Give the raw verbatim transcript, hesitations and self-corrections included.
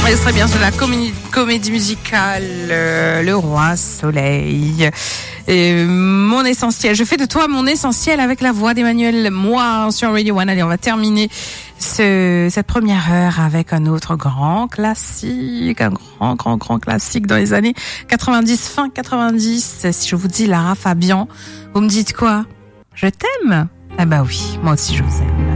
Ce serait bien sur la comédie, comédie musicale euh, Le Roi Soleil. Et mon essentiel, je fais de toi mon essentiel avec la voix d'Emmanuel Moir sur Radio One. Allez, on va terminer ce, cette première heure avec un autre grand classique, un grand, grand, grand classique dans les années quatre-vingt-dix, fin quatre-vingt-dix. Si je vous dis Lara Fabian, vous me dites quoi? Je t'aime? Eh ben oui, moi aussi je vous aime.